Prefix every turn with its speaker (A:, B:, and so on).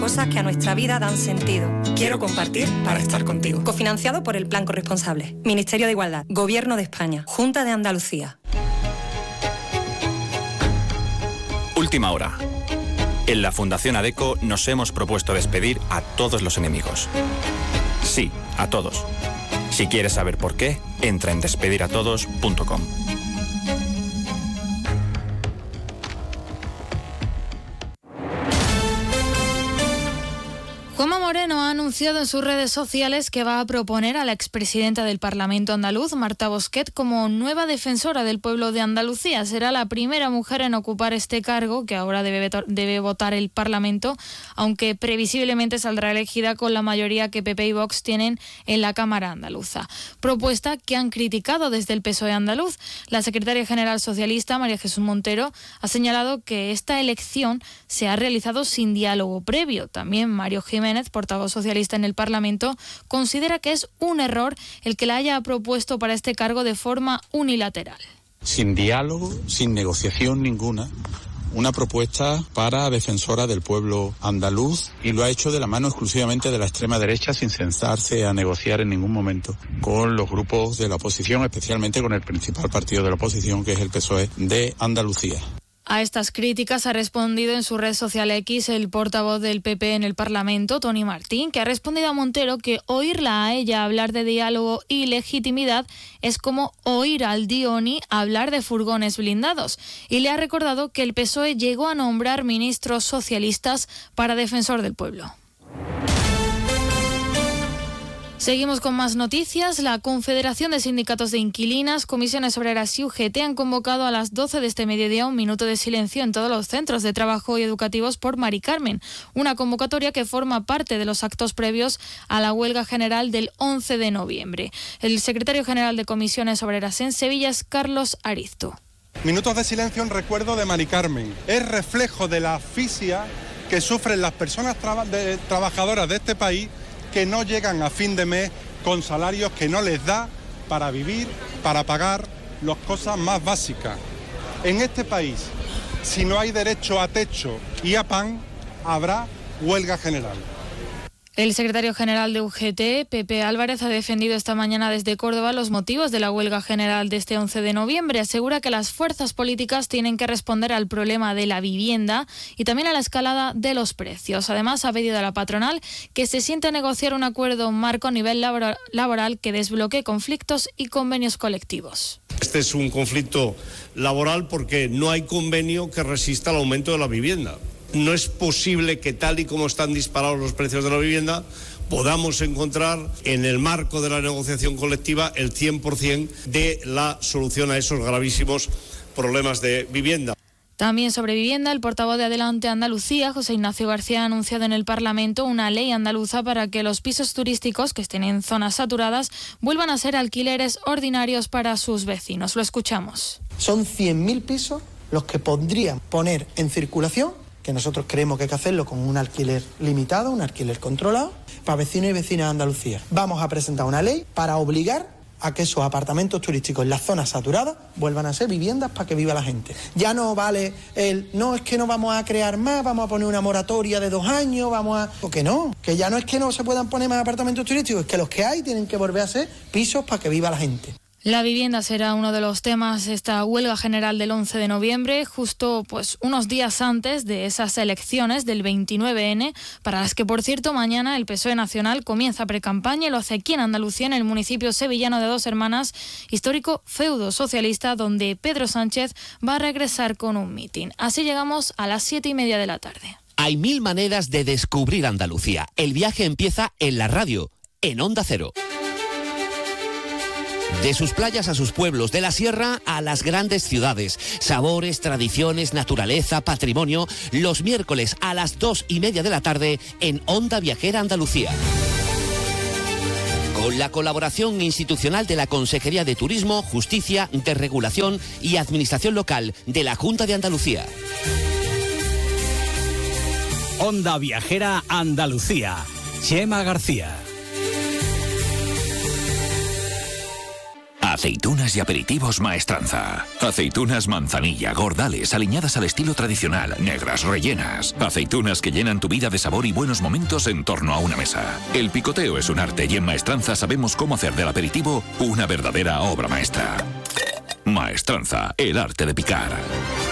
A: Cosas que a nuestra vida dan sentido. Quiero compartir para estar contigo. Cofinanciado por el Plan Corresponsable. Ministerio de Igualdad. Gobierno de España. Junta de Andalucía.
B: Última hora. En la Fundación ADECO nos hemos propuesto despedir a todos los enemigos. Sí, a todos. Si quieres saber por qué, entra en despediratodos.com.
C: Juanma Moreno ha anunciado en sus redes sociales que va a proponer a la expresidenta del Parlamento andaluz, Marta Bosquet, como nueva defensora del pueblo de Andalucía. Será la primera mujer en ocupar este cargo, que ahora debe votar el Parlamento, aunque previsiblemente saldrá elegida con la mayoría que PP y Vox tienen en la Cámara andaluza. Propuesta que han criticado desde el PSOE andaluz. La secretaria general socialista, María Jesús Montero, ha señalado que esta elección se ha realizado sin diálogo previo. También Mario Jiménez, portavoz socialista en el Parlamento, considera que es un error el que la haya propuesto para este cargo de forma unilateral.
D: Sin diálogo, sin negociación ninguna, una propuesta para defensora del pueblo andaluz, y lo ha hecho de la mano exclusivamente de la extrema derecha, sin sentarse a negociar en ningún momento con los grupos de la oposición, especialmente con el principal partido de la oposición, que es el PSOE de Andalucía.
C: A estas críticas ha respondido en su red social X el portavoz del PP en el Parlamento, Tony Martín, que ha respondido a Montero que oírla a ella hablar de diálogo y legitimidad es como oír al Dioni hablar de furgones blindados, y le ha recordado que el PSOE llegó a nombrar ministros socialistas para defensor del pueblo. Seguimos con más noticias. La Confederación de Sindicatos de Inquilinas, Comisiones Obreras y UGT han convocado a las 12 de este mediodía un minuto de silencio en todos los centros de trabajo y educativos por Mari Carmen, una convocatoria que forma parte de los actos previos a la huelga general del 11 de noviembre. El secretario general de Comisiones Obreras en Sevilla es Carlos Arizto.
E: Minutos de silencio en recuerdo de Mari Carmen. Es reflejo de la asfixia que sufren las personas trabajadoras de este país, que no llegan a fin de mes con salarios que no les da para vivir, para pagar las cosas más básicas. En este país, si no hay derecho a techo y a pan, habrá huelga general.
C: El secretario general de UGT, Pepe Álvarez, ha defendido esta mañana desde Córdoba los motivos de la huelga general de este 11 de noviembre. Asegura que las fuerzas políticas tienen que responder al problema de la vivienda y también a la escalada de los precios. Además, ha pedido a la patronal que se siente a negociar un acuerdo marco a nivel laboral que desbloquee conflictos y convenios colectivos.
F: Este es un conflicto laboral porque no hay convenio que resista al aumento de la vivienda. No es posible que, tal y como están disparados los precios de la vivienda, podamos encontrar en el marco de la negociación colectiva el 100% de la solución a esos gravísimos problemas de vivienda.
C: También sobre vivienda, el portavoz de Adelante Andalucía, José Ignacio García, ha anunciado en el Parlamento una ley andaluza para que los pisos turísticos que estén en zonas saturadas vuelvan a ser alquileres ordinarios para sus vecinos. Lo escuchamos.
G: Son 100.000 pisos los que podrían poner en circulación, que nosotros creemos que hay que hacerlo con un alquiler limitado, un alquiler controlado, para vecinos y vecinas de Andalucía. Vamos a presentar una ley para obligar a que esos apartamentos turísticos en las zonas saturadas vuelvan a ser viviendas para que viva la gente. Ya no vale no, es que no vamos a crear más, vamos a poner una moratoria de 2 años, porque no, que ya no es que no se puedan poner más apartamentos turísticos, es que los que hay tienen que volver a ser pisos para que viva la gente.
C: La vivienda será uno de los temas de esta huelga general del 11 de noviembre, justo unos días antes de esas elecciones del 29N, para las que, por cierto, mañana el PSOE nacional comienza precampaña y lo hace aquí en Andalucía, en el municipio sevillano de Dos Hermanas, histórico feudo socialista, donde Pedro Sánchez va a regresar con un mitin. Así llegamos a las 7:30 de la tarde.
H: Hay 1000 maneras de descubrir Andalucía. El viaje empieza en la radio, en Onda Cero. De sus playas a sus pueblos, de la sierra a las grandes ciudades. Sabores, tradiciones, naturaleza, patrimonio. Los miércoles a las 2:30 de la tarde en Onda Viajera Andalucía. Con la colaboración institucional de la Consejería de Turismo, Justicia, Desregulación y Administración Local de la Junta de Andalucía.
I: Onda Viajera Andalucía. Chema García.
J: Aceitunas y aperitivos Maestranza. Aceitunas manzanilla, gordales, aliñadas al estilo tradicional, negras, rellenas. Aceitunas que llenan tu vida de sabor y buenos momentos en torno a una mesa. El picoteo es un arte y en Maestranza sabemos cómo hacer del aperitivo una verdadera obra maestra. Maestranza, el arte de picar.